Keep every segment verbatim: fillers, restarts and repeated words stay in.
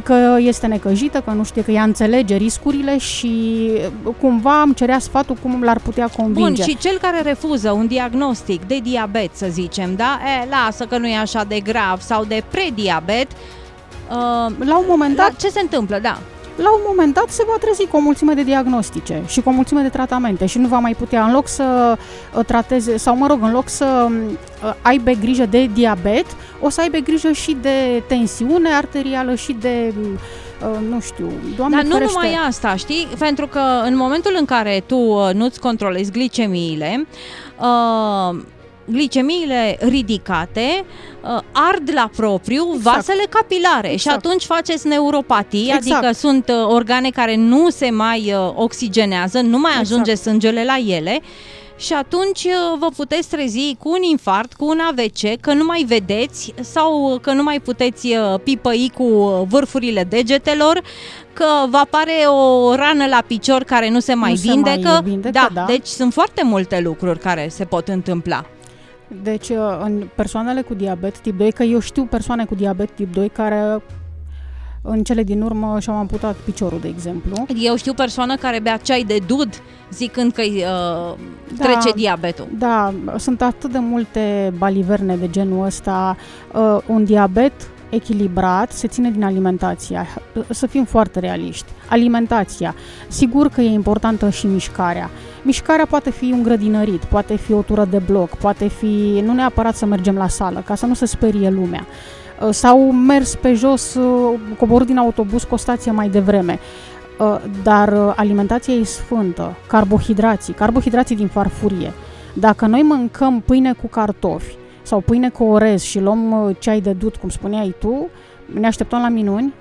că este necăjită, că nu știe, că ea înțelege riscurile și cumva îmi cerea sfatul cum l-ar putea convinge. Bun, și cel care refuză un diagnostic de diabet, să zicem, da? E, lasă că nu e așa de grav, sau de prediabet, uh, la un moment dat, ce se întâmplă, da? La un moment dat se va trezi cu o mulțime de diagnostice și cu o mulțime de tratamente și nu va mai putea, în loc să trateze, sau mă rog, în loc să aibă grijă de diabet, o să aibă grijă și de tensiune arterială și de, nu știu, Doamne Dar nu ferește. numai asta, știi? Pentru că în momentul în care tu nu-ți controlezi glicemiile, uh, glicemiile ridicate uh, ard la propriu exact. vasele capilare exact. Și atunci faceți neuropatii, exact. Adică sunt uh, organe care nu se mai uh, oxigenează, nu mai exact. ajunge sângele la ele și atunci uh, vă puteți trezi cu un infarct, cu un A V C, că nu mai vedeți sau că nu mai puteți uh, pipăi cu vârfurile degetelor, că vă apare o rană la picior care nu se mai nu vindecă. Se mai vindecă da, da. Deci sunt foarte multe lucruri care se pot întâmpla. Deci, în persoanele cu diabet tip doi, că eu știu persoane cu diabet tip doi care în cele din urmă și-au amputat piciorul, de exemplu. Eu știu persoană care bea ceai de dud zicând că uh, da, trece diabetul. Da, sunt atât de multe baliverne de genul ăsta. Uh, un diabet echilibrat se ține din alimentația. Să fim foarte realiști. Alimentația. Sigur că e importantă și mișcarea. Mișcarea poate fi un grădinărit, poate fi o tură de bloc, poate fi nu neapărat să mergem la sală, ca să nu se sperie lumea. Sau mers pe jos, coborât din autobuz cu o stație mai devreme. Dar alimentația e sfântă, carbohidrații, carbohidrații din farfurie. Dacă noi mâncăm pâine cu cartofi sau pâine cu orez și luăm ceai de dut, cum spuneai tu, ne așteptăm la minuni?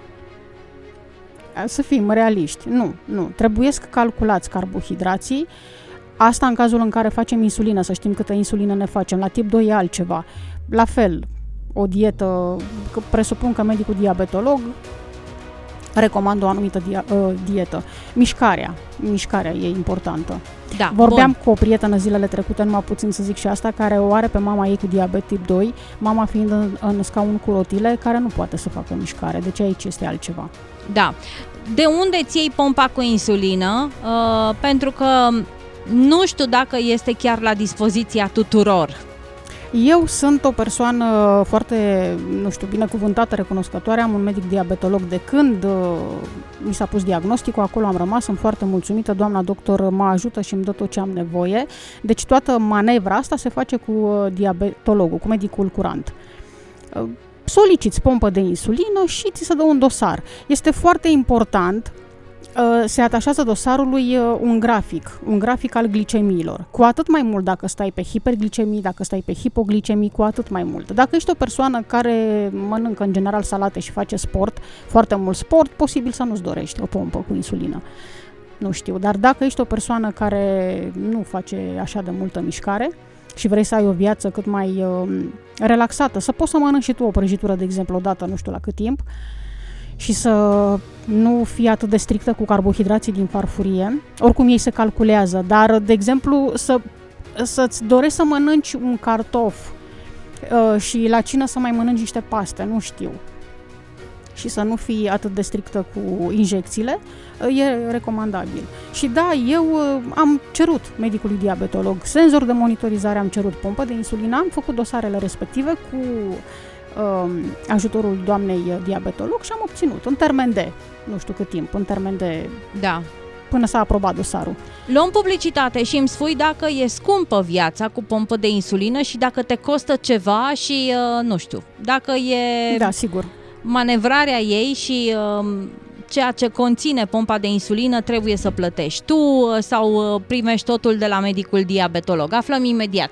Să fim realiști. Nu, nu. Trebuiesc calculați carbohidrații. Asta în cazul în care facem insulină, să știm câtă insulină ne facem. La tip doi e altceva. La fel, o dietă, presupun că medicul diabetolog recomandă o anumită dia, uh, dietă. Mișcarea. Mișcarea e importantă. Da, Vorbeam bun. cu o prietenă zilele trecute, numai puțin să zic și asta, care o are pe mama ei cu diabet tip doi, mama fiind în, în scaun cu rotile, care nu poate să facă mișcare. Deci aici este altceva. Da. De unde îți iei pompa cu insulină? Uh, pentru că nu știu dacă este chiar la dispoziția tuturor. Eu sunt o persoană foarte, nu știu, binecuvântată, recunoscătoare. Am un medic diabetolog de când uh, mi s-a pus diagnosticul, acolo am rămas, sunt foarte mulțumită. Doamna doctor mă ajută și îmi dă tot ce am nevoie. Deci toată manevra asta se face cu uh, diabetologul, cu medicul curant. Uh, soliciți pompă de insulină și ți se dă un dosar. Este foarte important, se atașează dosarului un grafic, un grafic al glicemiilor. Cu atât mai mult dacă stai pe hiperglicemii, dacă stai pe hipoglicemii, cu atât mai mult. Dacă ești o persoană care mănâncă în general salate și face sport, foarte mult sport, posibil să nu-ți dorești o pompă cu insulină. Nu știu, dar dacă ești o persoană care nu face așa de multă mișcare și vrei să ai o viață cât mai uh, relaxată, să poți să mănânci și tu o prăjitură, de exemplu, odată, nu știu la cât timp, și să nu fii atât de strictă cu carbohidrații din farfurie. Oricum ei se calculează, dar, de exemplu, să, să-ți dorești să mănânci un cartof uh, și la cină să mai mănânci niște paste, nu știu, și să nu fii atât de strictă cu injecțiile, uh, e recomandabil. Și da, eu uh, am cerut medicului diabetolog senzor de monitorizare, am cerut pompă de insulină, am făcut dosarele respective cu ajutorul doamnei diabetolog și am obținut în termen de, nu știu cât timp, în termen de, da, până s-a aprobat dosarul. Luăm publicitate și îmi spui dacă e scumpă viața cu pompă de insulină și dacă te costă ceva și, nu știu, dacă e da, sigur. manevrarea ei și ceea ce conține pompa de insulină trebuie să plătești tu sau primești totul de la medicul diabetolog. Aflăm imediat.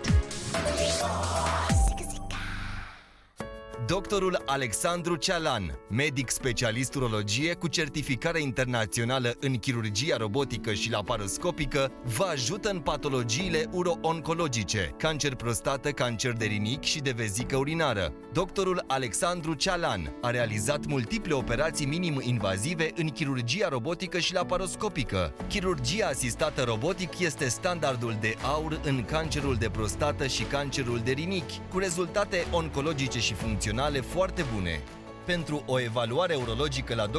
Doctorul Alexandru Cealan, medic specialist urologie cu certificare internațională în chirurgia robotică și laparoscopică, vă ajută în patologiile uro-oncologice, cancer prostată, cancer de rinichi și de vezică urinară. Doctorul Alexandru Cealan a realizat multiple operații minim-invazive în chirurgia robotică și laparoscopică. Chirurgia asistată robotic este standardul de aur în cancerul de prostată și cancerul de rinichi, cu rezultate oncologice și funcționale foarte bune. Pentru o evaluare urologică la